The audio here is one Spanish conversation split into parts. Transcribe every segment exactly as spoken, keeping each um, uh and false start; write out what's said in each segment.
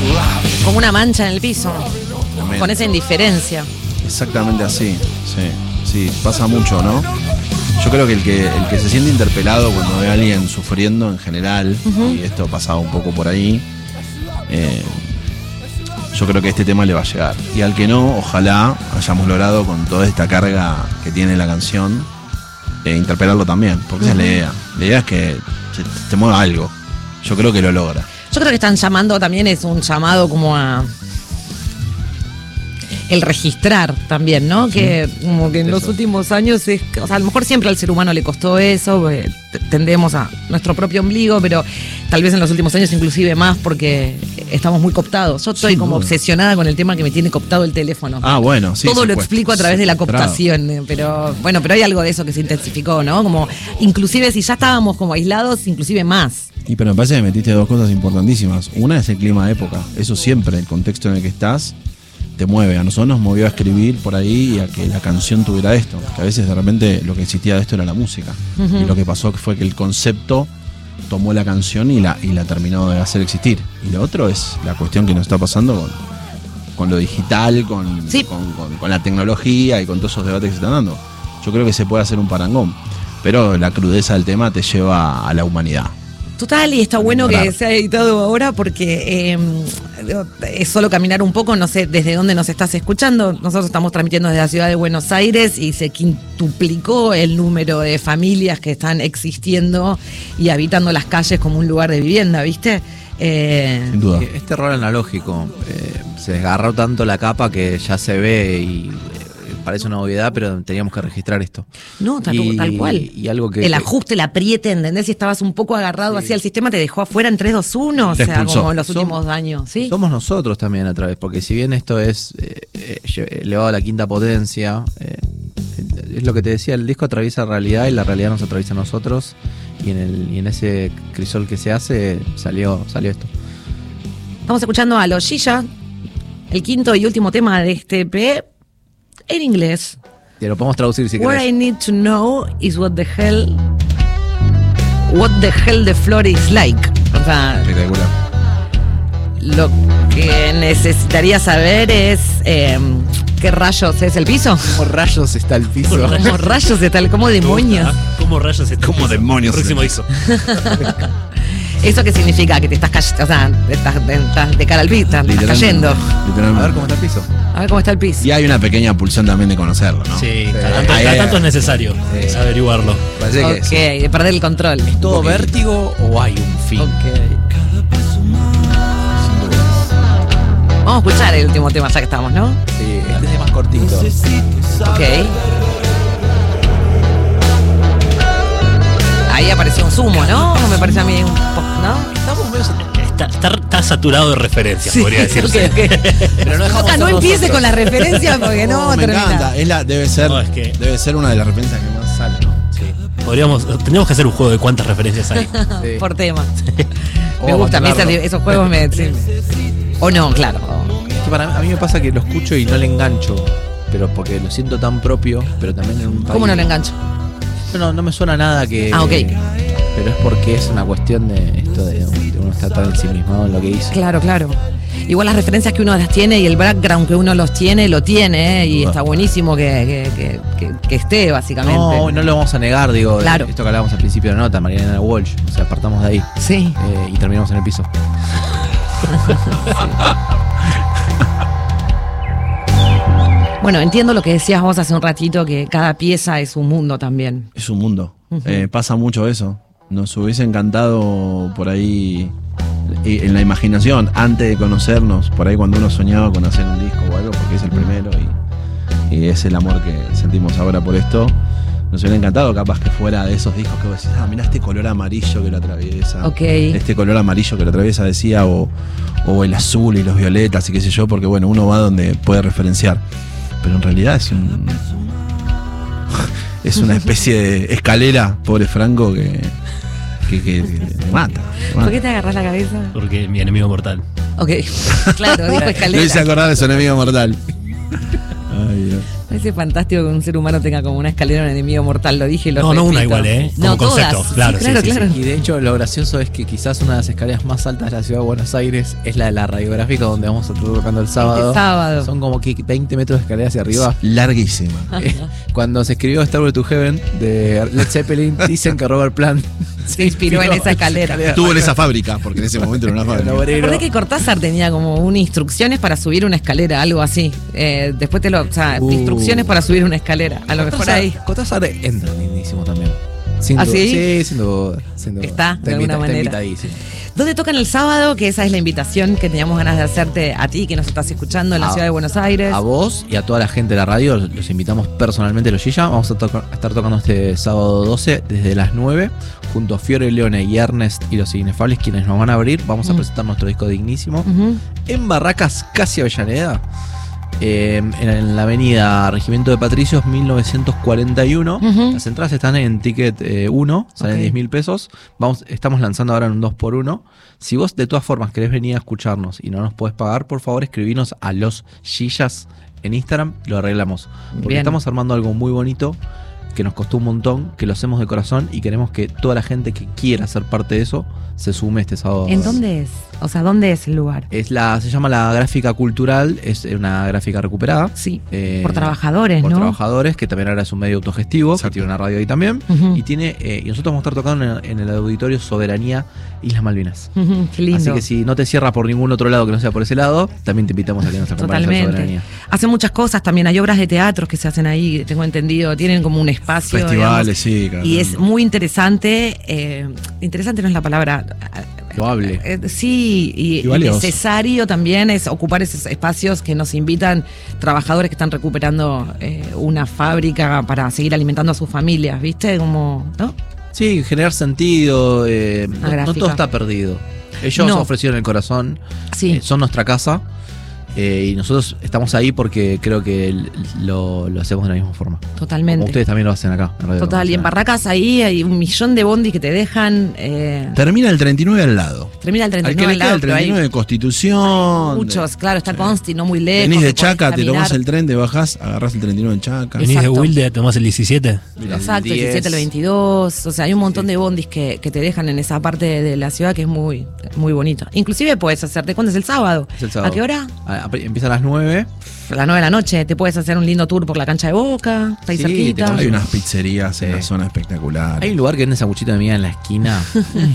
Como una mancha en el piso. También. Con esa indiferencia. Exactamente así, sí, sí, pasa mucho, ¿no? Yo creo que el que el que se siente interpelado cuando ve a alguien sufriendo en general, uh-huh. y esto ha pasado un poco por ahí, eh, yo creo que este tema le va a llegar. Y al que no, ojalá hayamos logrado con toda esta carga que tiene la canción, eh, interpelarlo también, porque uh-huh. esa es la idea. La idea es que se, te mueva algo. Yo creo que lo logra. Yo creo que están llamando también, es un llamado como a... el registrar también, ¿no? Sí, que como que en eso. Los últimos años es, o sea, a lo mejor siempre al ser humano le costó eso, eh, tendemos a nuestro propio ombligo, pero tal vez en los últimos años inclusive más porque estamos muy cooptados. Yo estoy sí, como bueno. obsesionada con el tema que me tiene cooptado el teléfono. Ah, bueno, sí. Todo lo explico a través de la cooptación, eh, pero bueno, pero hay algo de eso que se intensificó, ¿no? Como inclusive si ya estábamos como aislados, inclusive más. Y pero me parece que metiste dos cosas importantísimas. Una es el clima de época. Eso siempre, el contexto en el que estás te mueve. A nosotros nos movió a escribir por ahí y a que la canción tuviera esto, que a veces de repente lo que existía de esto era la música, uh-huh. y lo que pasó fue que el concepto tomó la canción y la, y la terminó de hacer existir. Y lo otro es la cuestión que nos está pasando con, con lo digital, con, sí. con, con, con la tecnología y con todos esos debates que se están dando. Yo creo que se puede hacer un parangón, pero la crudeza del tema te lleva a la humanidad. Total, y está bueno que se ha editado ahora porque eh, es solo caminar un poco, no sé desde dónde nos estás escuchando. Nosotros estamos transmitiendo desde la ciudad de Buenos Aires y se quintuplicó el número de familias que están existiendo y habitando las calles como un lugar de vivienda, ¿viste? Eh, Sin duda. Este rol analógico, eh, se desgarró tanto la capa que ya se ve y... parece una obviedad, pero teníamos que registrar esto. No, tal, y, tal cual. Y algo que, el ajuste, el apriete, ¿entendés? Si estabas un poco agarrado sí. hacia el sistema, te dejó afuera en tres, dos, uno, o sea, expulsó. Como en los últimos somos, años. ¿Sí? Somos nosotros también a través, porque si bien esto es eh, eh, elevado a la quinta potencia, eh, es lo que te decía, el disco atraviesa realidad y la realidad nos atraviesa a nosotros, y en, el, y en ese crisol que se hace salió, salió esto. Estamos escuchando a Los Giya, el quinto y último tema de este E P, en inglés. Te lo podemos traducir si What querés. I need to know is what the hell What the hell the floor is like. O sea, espectacular. Lo que necesitaría saber es eh, ¿qué rayos es el piso? ¿Cómo rayos está el piso? ¿Cómo rayos está el ¿Cómo demonios? ¿Cómo rayos está el ¿Cómo piso? demonios? Próximo hizo. ¿Eso qué significa? Que te estás cayendo, o sea, estás, estás de cara al piso, estás cayendo. A ver cómo está el piso. A ver cómo está el piso. Y hay una pequeña pulsión también de conocerlo, ¿no? Sí, sí. Cada, tanto, cada tanto es necesario sí. averiguarlo. Parece ok, que de perder el control. ¿Es todo vértigo o hay un fin? Ok. Vamos a escuchar el último tema ya que estamos, ¿no? Sí, este es más cortito. Ok. Ahí apareció un sumo, ¿no? Me parece a mí un poco, ¿no? Estamos medio está, está, está saturado de referencias, sí, podría decirse. Okay, okay. Pero no, Oca, no empiece con las referencias porque no, no me termina. encanta. Es la, debe ser, no, es que... debe ser una de las referencias que más sale, ¿no? Sí. Podríamos, tendríamos que hacer un juego de cuántas referencias hay. Sí. Por tema. Sí. Me gusta, me esos juegos me. Sí. O no, claro. Es que para mí, a mí me pasa que lo escucho y no le engancho, pero porque lo siento tan propio, pero también en un país. ¿Cómo no le engancho? No, no me suena nada que. Ah, ok. Pero es porque es una cuestión de esto de, de uno estar tan ensimismado en lo que hizo. Claro, claro. Igual las referencias que uno las tiene y el background que uno los tiene, lo tiene, ¿eh? Y está buenísimo que, que, que, que esté, básicamente. No, no lo vamos a negar, digo, claro. Esto que hablábamos al principio de la nota, Mariana Walsh, o sea, partamos de ahí. Sí. Eh, y terminamos en el piso. Sí. Bueno, entiendo lo que decías vos hace un ratito, que cada pieza es un mundo también. Es un mundo. Uh-huh. Eh, pasa mucho eso. Nos hubiese encantado por ahí, en la imaginación, antes de conocernos, por ahí cuando uno soñaba con hacer un disco o algo, porque es el primero y, y es el amor que sentimos ahora por esto. Nos hubiera encantado capaz que fuera de esos discos que vos decís, ah, mirá este color amarillo que lo atraviesa. Okay. Este color amarillo que lo atraviesa, decía, o, o el azul y los violetas y qué sé yo, porque bueno, uno va donde puede referenciar. Pero en realidad es un es una especie de escalera, pobre Franco, que que, que, que me mata, me mata. ¿Por qué te agarras la cabeza? Porque mi enemigo mortal. Ok, claro, dijo escalera. Lo hice acordar de su enemigo mortal. Ay, Dios. parece fantástico que un ser humano tenga como una escalera un enemigo mortal, lo dije y lo No, repito. no una igual, ¿eh? Como No, concepto, todas. claro, Sí, sí, claro, sí, sí. claro. Y de hecho lo gracioso es que quizás una de las escaleras más altas de la ciudad de Buenos Aires es la de la radiográfica donde vamos a estar tocando el sábado. Este sábado. Son como que veinte metros de escalera hacia arriba. Larguísima. Eh, Cuando se escribió Starway to Heaven de Led Zeppelin, dicen que Robert Plant Se inspiró en esa escalera. Estuvo en esa fábrica, porque en ese momento era una fábrica. Recordé que Cortázar tenía como una instrucciones para subir una escalera, algo así. Eh, después te lo. O sea, Uh. instrucciones para subir una escalera. A lo mejor ahí. Cortázar entra lindísimo también. Sin ¿Ah, duda. sí? Sí, sin duda. Sin duda. Está, de alguna invita- manera. invitadísimo. ¿Dónde tocan el sábado? Que esa es la invitación que teníamos ganas de hacerte a ti, que nos estás escuchando en la A- ciudad de Buenos Aires. A vos y a toda la gente de la radio los invitamos personalmente los Gilla. Vamos a, toca- a estar tocando este sábado doce desde las nueve junto a Fiore Leone y Ernest y los Inefables, quienes nos van a abrir. Vamos a Mm. presentar nuestro disco Dignísimo Ujú. en Barracas, casi Avellaneda, eh, en, en la avenida Regimiento de Patricios mil novecientos cuarenta y uno. Ujú. Las entradas están en Ticket eh, uno, salen Ok. diez mil pesos. Vamos, estamos lanzando ahora en un dos por uno. Si vos de todas formas querés venir a escucharnos y no nos podés pagar, por favor escribinos a los Gillas en Instagram y lo arreglamos. Porque Bien. estamos armando algo muy bonito que nos costó un montón, que lo hacemos de corazón y queremos que toda la gente que quiera ser parte de eso se sume este sábado. ¿En dónde es? O sea, ¿dónde es el lugar? Es la, se llama la gráfica cultural, es una gráfica recuperada. Sí, Eh, por trabajadores, por ¿no? trabajadores, que también ahora es un medio autogestivo, Exacto. que tiene una radio ahí también. Ujú. Y tiene eh, y nosotros vamos a estar tocando en, en el auditorio Soberanía Islas Malvinas. Ujú, qué lindo. Así que si no te cierra por ningún otro lado que no sea por ese lado, también te invitamos a que nos acompañes a Totalmente. Soberanía. Hacen muchas cosas también, hay obras de teatro que se hacen ahí, tengo entendido, tienen como un espacio. Festivales, sí, digamos, claro. y es muy interesante, eh, interesante no es la palabra. Loable. Eh, sí, y, Y valioso. necesario también es ocupar esos espacios que nos invitan trabajadores que están recuperando eh, una fábrica para seguir alimentando a sus familias, ¿viste? Como, ¿no? Sí, generar sentido. eh, no, no gráfica. todo está perdido. Ellos No. ofrecieron el corazón. Sí. eh, son nuestra casa. eh, y nosotros estamos ahí porque creo que el- lo, lo hacemos de la misma forma. Totalmente. Como ustedes también lo hacen acá. en Radio Total, y en Nacional. Barracas ahí hay un millón de bondis que te dejan. Eh, Termina el treinta y nueve al lado. termina el Al treinta y que nueve le al queda lado, el pero treinta y nueve hay de Constitución. muchos, claro, está Consti, no muy lejos. Venís de que podés Chaca, te caminar. tomás el tren, te bajás, agarrás el treinta y nueve en Chaca. Venís de Exacto. Wilde, tomás el diecisiete. Mira, Exacto, el diez. diecisiete al veintidós. O sea, hay un montón de bondis que, que te dejan en esa parte de, de la ciudad que es muy, muy bonito. Inclusive puedes hacerte, ¿cuándo es el sábado? Es el sábado. ¿A qué hora? A- a- empieza a las nueve. A las nueve de la noche. Te puedes hacer un lindo tour por la cancha de Boca. Está ahí Sí, cerquita. te Hay unas pizzerías en Sí. la zona espectacular. Hay un lugar que vende sanguchito de miga en la esquina.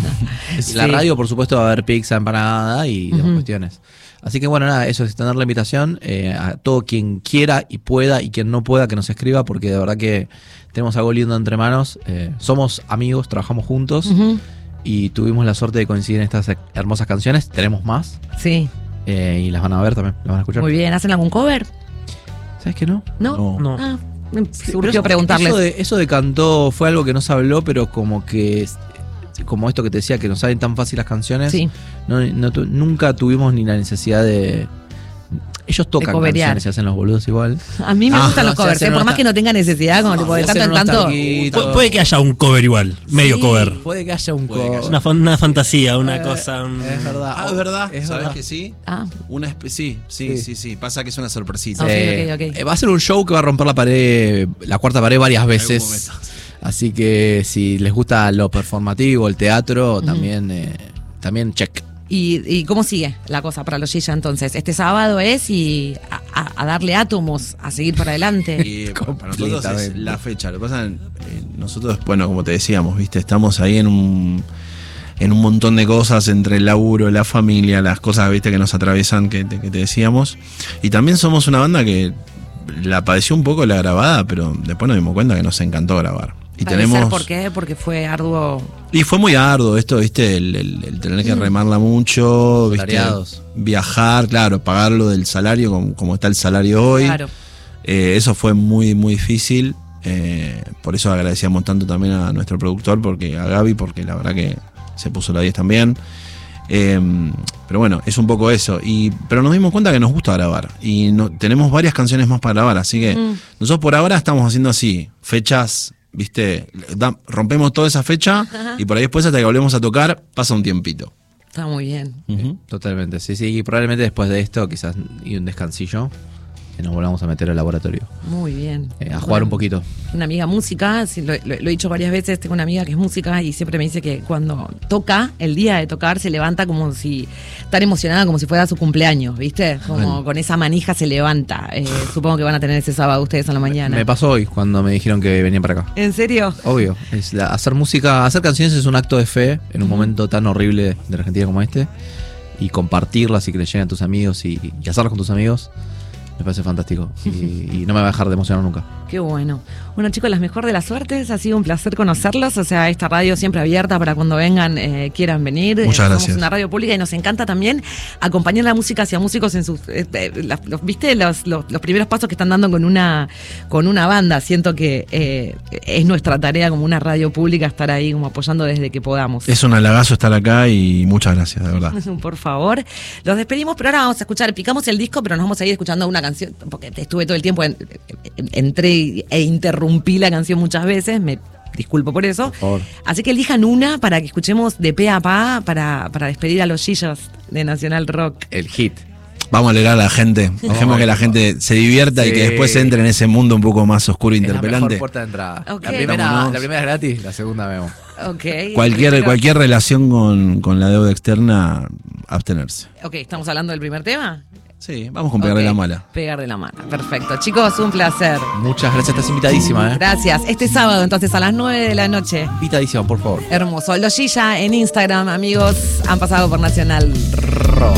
En la Sí. radio, por supuesto, va a haber pizza, empanada y demás Ujú. cuestiones. Así que bueno, nada, eso es extender la invitación eh, a todo quien quiera y pueda y quien no pueda que nos escriba, porque de verdad que tenemos algo lindo entre manos. Eh, somos amigos, trabajamos juntos Ujú. y tuvimos la suerte de coincidir en estas hermosas canciones. Tenemos más Sí, eh, y las van a ver también, las van a escuchar. muy bien. ¿Hacen algún cover? ¿Sabes qué no? ¿No? No. No. Ah, me Pero surgió eso- preguntarles. Eso de, eso de cantó fue algo que no se habló, pero como que es- como esto que te decía, que nos salen tan fácil las canciones. Sí. No, no tu- nunca tuvimos ni la necesidad de. Ellos tocan coverear. canciones, se hacen los boludos igual. A mí me Ah, gustan no, los se covers, hacen ¿eh? por unos más ta- que no tenga necesidad, como tipo de se tanto hacen en unos tanto. tanguitos. Pu- puede que haya un cover igual, medio Sí, cover. Puede que haya un Puede que cover. haya. Una, fan- una fantasía, una Eh, cosa. un- Es verdad. Ah, es verdad. Es ¿Sabes verdad. que sí? Ah, Una espe- sí, sí, Sí. sí, sí. Pasa que es una sorpresita. Ok, Eh, ok, ok. eh, Va a ser un show que va a romper la pared, la cuarta pared varias algún veces. momento. Así que si les gusta lo performativo, el teatro, también, eh, también check. ¿Y, ¿Y cómo sigue la cosa para los Gilla entonces? Este sábado es y a, a- a darle átomos, a seguir para adelante. Y bueno, para nosotros es Completamente. la fecha. Lo que pasa, eh, nosotros, bueno, como te decíamos, viste, estamos ahí en un en un montón de cosas entre el laburo, la familia, las cosas, viste, que nos atraviesan, que te, que te decíamos. Y también somos una banda que la padeció un poco la grabada, pero después nos dimos cuenta que nos encantó grabar. Y Puede tenemos ser, ¿por qué? Porque fue arduo. Y fue muy arduo esto, viste, el, el- el tener que remarla mucho, viste, Salariados. viajar, claro, pagarlo del salario como, como está el salario hoy. Claro. Eh, eso fue muy, muy difícil. eh, por eso agradecíamos tanto también a nuestro productor, porque a Gaby, porque la verdad que se puso la diez también. Eh, pero bueno, es un poco eso. Y, pero nos dimos cuenta que nos gusta grabar. Y no, tenemos varias canciones más para grabar. Así que Mm. nosotros por ahora estamos haciendo así, fechas, viste, da- rompemos toda esa fecha y por ahí después hasta que volvemos a tocar pasa un tiempito. Está muy bien. Ujú. Totalmente, sí, sí. Y probablemente después de esto, quizás y un descansillo. nos volvamos a meter al laboratorio. Muy bien. Eh, a jugar Bueno, un poquito. Una amiga música, sí, lo, lo- lo he dicho varias veces, tengo una amiga que es música y siempre me dice que cuando toca, el día de tocar, se levanta como si, tan emocionada como si fuera su cumpleaños, ¿viste? Como Bueno. con esa manija se levanta. Eh, supongo que van a tener ese sábado ustedes a la mañana. Me pasó hoy cuando me dijeron que venían para acá. ¿En serio? Obvio. Es la- hacer música, hacer canciones es un acto de fe en un momento tan horrible de la Argentina como este. Y compartirlas y que le lleguen a tus amigos y, y hacerlas con tus amigos. Me parece fantástico. Y, y no me va a dejar de emocionar nunca. Qué bueno. Bueno, chicos, las mejor de las suertes. Ha sido un placer conocerlos. O sea, esta radio siempre abierta para cuando vengan, eh, quieran venir. Muchas Eh, gracias. Somos una radio pública y nos encanta también acompañar la música hacia músicos en sus... eh, eh, las- los, ¿Viste? Los, los, los primeros pasos que están dando con una, con una banda. Siento que eh, es nuestra tarea como una radio pública estar ahí como apoyando desde que podamos. Es un halagazo estar acá y muchas gracias, de verdad. Por favor. Los despedimos, pero ahora vamos a escuchar, picamos el disco, pero nos vamos a ir escuchando una canción, porque estuve todo el tiempo, en- en- entré e interrumpí la canción muchas veces, me disculpo por eso. Por favor. Así que elijan una para que escuchemos de pe a pa para, para despedir a los Gillos de Nacional Rock. El hit. Vamos a leer a la gente. Dejemos que la gente se divierta y que Sí. después entre en ese mundo un poco más oscuro e Es la mejor interpelante. puerta de entrada. Ok. La, primera, Vámonos. la primera es gratis, la segunda vemos. Ok. Cualquier, Primero- cualquier relación con, con la deuda externa, abstenerse. Ok, ¿estamos hablando del primer tema? Sí, vamos con pegarle Ok, la mala. Pegar de la mano. Perfecto. Chicos, un placer. Muchas gracias, estás invitadísima, ¿eh? Gracias. Este sábado, entonces, a las nueve de la noche. Invitadísima, por favor. Hermoso. Los Gilla en Instagram, amigos, han pasado por Nacional Rock.